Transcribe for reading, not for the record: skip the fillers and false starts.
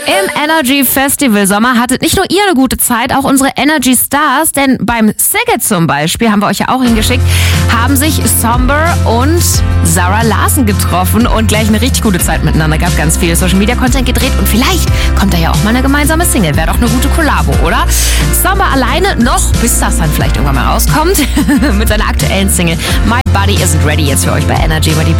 Im Energy Festival Sommer hattet nicht nur ihr eine gute Zeit, auch unsere Energy Stars, denn beim Szeged zum Beispiel, haben wir euch ja auch hingeschickt, haben sich Somber und Zara Larsson getroffen und gleich eine richtig gute Zeit miteinander. Gab ganz viel Social Media Content gedreht und vielleicht kommt da ja auch mal eine gemeinsame Single. Wäre doch eine gute Kollabo, oder? Somber alleine noch, bis das dann vielleicht irgendwann mal rauskommt, mit seiner aktuellen Single My Body Isn't Ready jetzt für euch bei Energy über die